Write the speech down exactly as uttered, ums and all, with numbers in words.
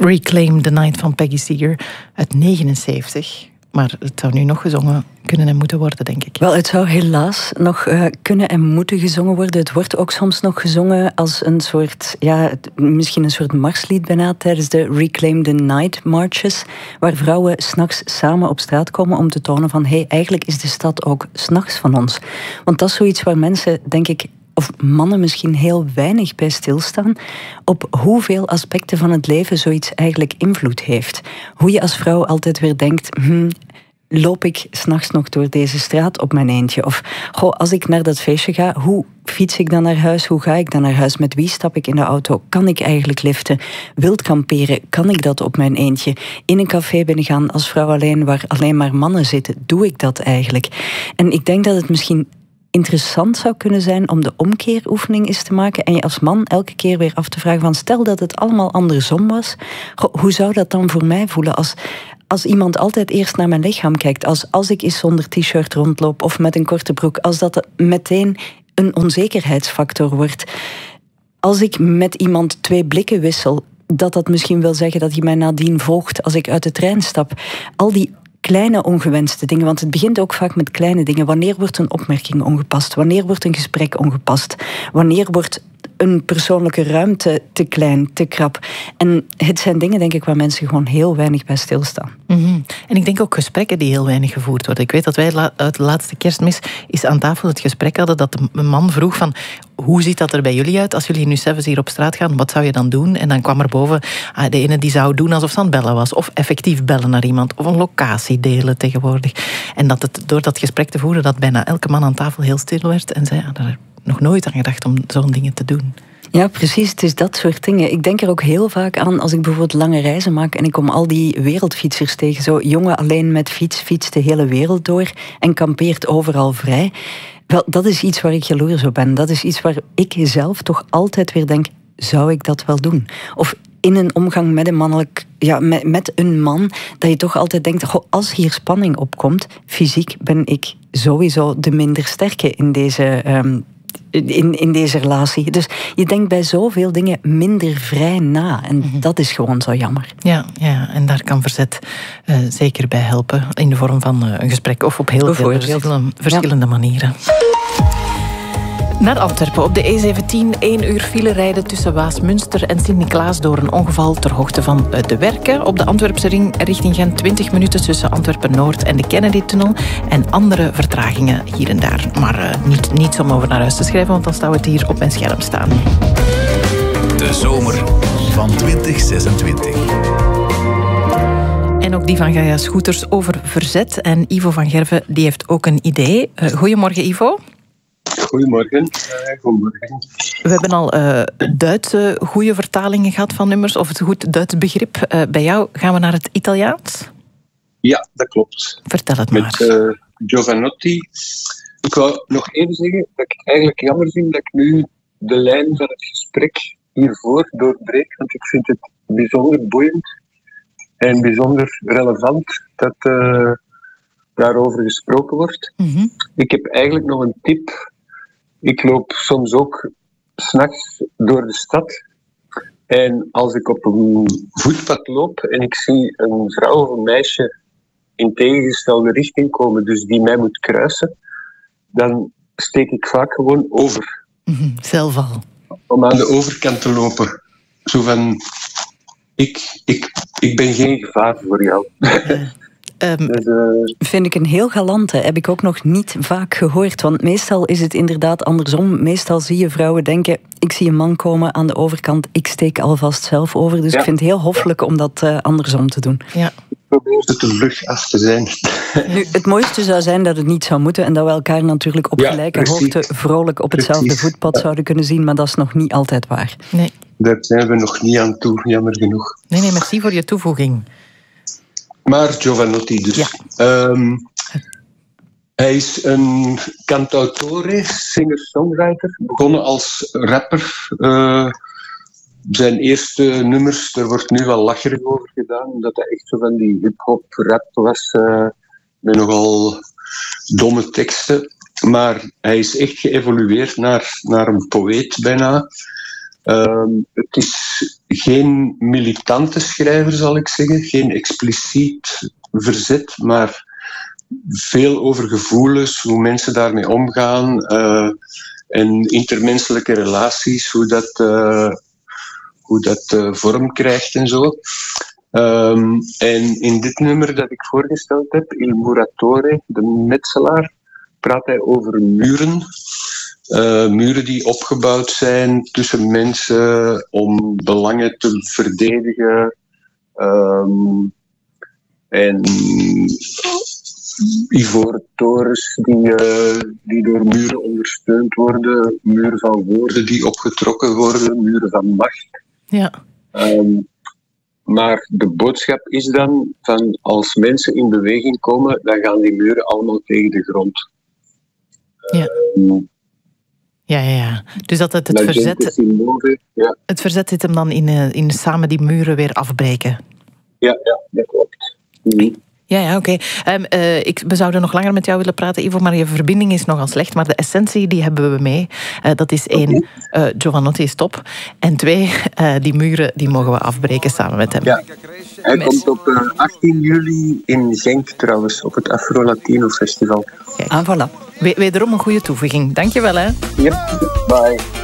Reclaim the Night van Peggy Seeger uit negenenzeventig. Maar het zou nu nog gezongen kunnen en moeten worden, denk ik. Wel, het zou helaas nog uh, kunnen en moeten gezongen worden. Het wordt ook soms nog gezongen als een soort, ja, misschien een soort marslied bijna tijdens de Reclaim the Night marches, waar vrouwen 's nachts samen op straat komen om te tonen van, hé, hey, eigenlijk is de stad ook 's nachts van ons. Want dat is zoiets waar mensen, denk ik, of mannen misschien heel weinig bij stilstaan, op hoeveel aspecten van het leven zoiets eigenlijk invloed heeft. Hoe je als vrouw altijd weer denkt, hm, loop ik 's nachts nog door deze straat op mijn eentje? Of, goh, als ik naar dat feestje ga, hoe fiets ik dan naar huis? Hoe ga ik dan naar huis? Met wie stap ik in de auto? Kan ik eigenlijk liften? Wild kamperen? Kan ik dat op mijn eentje? In een café binnengaan als vrouw alleen, waar alleen maar mannen zitten? Doe ik dat eigenlijk? En ik denk dat het misschien interessant zou kunnen zijn om de omkeeroefening eens te maken en je als man elke keer weer af te vragen van, stel dat het allemaal andersom was, goh, hoe zou dat dan voor mij voelen als, als iemand altijd eerst naar mijn lichaam kijkt, als, als ik eens zonder t-shirt rondloop of met een korte broek, als dat meteen een onzekerheidsfactor wordt. Als ik met iemand twee blikken wissel, dat dat misschien wil zeggen dat hij mij nadien volgt als ik uit de trein stap. Al die kleine ongewenste dingen, want het begint ook vaak met kleine dingen. Wanneer wordt een opmerking ongepast? Wanneer wordt een gesprek ongepast? Wanneer wordt een persoonlijke ruimte te klein, te krap? En het zijn dingen, denk ik, waar mensen gewoon heel weinig bij stilstaan. Mm-hmm. En ik denk ook gesprekken die heel weinig gevoerd worden. Ik weet dat wij la- uit de laatste kerstmis eens aan tafel het gesprek hadden dat een man vroeg van, hoe ziet dat er bij jullie uit? Als jullie nu s'avonds hier op straat gaan, wat zou je dan doen? En dan kwam er boven, ah, de ene die zou doen alsof ze aan het bellen was. Of effectief bellen naar iemand. Of een locatie delen tegenwoordig. En dat het door dat gesprek te voeren, dat bijna elke man aan tafel heel stil werd. En zei, ah, daar heb ik nog nooit aan gedacht om zo'n dingen te doen. Ja, precies. Het is dat soort dingen. Ik denk er ook heel vaak aan als ik bijvoorbeeld lange reizen maak en ik kom al die wereldfietsers tegen. Zo jongen alleen met fiets fietst de hele wereld door en kampeert overal vrij. Wel, dat is iets waar ik jaloers op ben. Dat is iets waar ik zelf toch altijd weer denk, zou ik dat wel doen? Of in een omgang met een mannelijk, ja, met, met een man, dat je toch altijd denkt, goh, als hier spanning opkomt, fysiek ben ik sowieso de minder sterke in deze um, In, in deze relatie. Dus je denkt bij zoveel dingen minder vrij na. En mm-hmm. dat is gewoon zo jammer. Ja, ja, en daar kan verzet uh, zeker bij helpen. In de vorm van uh, een gesprek of op heel veel verschillende, verschillende ja. manieren. Naar Antwerpen. Op de E zeventien één uur file rijden tussen Waasmunster en Sint-Niklaas door een ongeval ter hoogte van De Werken. Op de Antwerpse ring richting Gent twintig minuten tussen Antwerpen-Noord en de Kennedy-tunnel. En andere vertragingen hier en daar. Maar uh, niet, niets om over naar huis te schrijven, want dan zou het hier op mijn scherm staan. De zomer van twintig zesentwintig. En ook die van Gaia Scooters over verzet. En Ivo van Gerven die heeft ook een idee. Uh, goedemorgen, Ivo. Goedemorgen. Uh, goedemorgen. We hebben al uh, Duitse goede vertalingen gehad van nummers, of het goed Duits begrip. Uh, bij jou gaan we naar het Italiaans? Ja, dat klopt. Vertel het Met, maar. Met uh, Giovanotti. Ik wou nog even zeggen dat ik eigenlijk jammer vind dat ik nu de lijn van het gesprek hiervoor doorbreek, want ik vind het bijzonder boeiend en bijzonder relevant dat uh, daarover gesproken wordt. Mm-hmm. Ik heb eigenlijk nog een tip. Ik loop soms ook 's nachts door de stad. En als ik op een voetpad loop en ik zie een vrouw of een meisje in tegengestelde richting komen, dus die mij moet kruisen, dan steek ik vaak gewoon over. Mm-hmm, zelf al. Om aan de overkant te lopen. Zo van, ik, ik, ik ben geen gevaar voor jou. Uh. Um, dus, uh... Vind ik een heel galante. Heb ik ook nog niet vaak gehoord. Want meestal is het inderdaad andersom. Meestal zie je vrouwen denken, ik zie een man komen aan de overkant, ik steek alvast zelf over. Dus ja. Ik vind het heel hoffelijk om dat uh, andersom te doen. Ja. Ik probeer het te vlug af te zijn. Nu, het mooiste zou zijn dat het niet zou moeten en dat we elkaar natuurlijk op ja, gelijke precies. hoogte vrolijk op hetzelfde precies. voetpad ja. zouden kunnen zien, maar dat is nog niet altijd waar. Nee. Daar zijn we nog niet aan toe, jammer genoeg. Nee, nee, merci voor je toevoeging. Maar Giovanotti dus. Ja. Um, hij is een cantautore, singer-songwriter. Begonnen als rapper. Uh, zijn eerste nummers, er wordt nu wel lacherig over gedaan, omdat hij echt zo van die hip-hop rap was. Uh, met nogal domme teksten. Maar hij is echt geëvolueerd naar, naar een poëet bijna. Um, het is geen militante schrijver, zal ik zeggen. Geen expliciet verzet, maar veel over gevoelens, hoe mensen daarmee omgaan uh, en intermenselijke relaties, hoe dat, uh, hoe dat uh, vorm krijgt en zo. Um, en in dit nummer dat ik voorgesteld heb, Il Muratore, de metselaar, praat hij over muren. Uh, muren die opgebouwd zijn tussen mensen om belangen te verdedigen. Um, en ivoren torens die, uh, die door muren ondersteund worden. Muren van woorden die opgetrokken worden. Muren van macht. Ja. Um, maar de boodschap is dan van als mensen in beweging komen, dan gaan die muren allemaal tegen de grond. Ja. Um, Ja, ja, ja. Dus dat het, het verzet... Ja. Het verzet zit hem dan in, in samen die muren weer afbreken. Ja, ja, dat klopt. Mm-hmm. Ja, ja, oké. Okay. Um, uh, ik, we zouden nog langer met jou willen praten, Ivo, maar je verbinding is nogal slecht. Maar de essentie, die hebben we mee. Uh, dat is één, uh, Jovanotti is top. En twee, uh, die muren, die mogen we afbreken samen met hem. Ja. Hij met... komt op uh, achttien juli in Genk trouwens, op het Afro Latino Festival. Kijk. Ah, voilà. We- wederom een goede toevoeging. Dankjewel, hè. Yep, bye.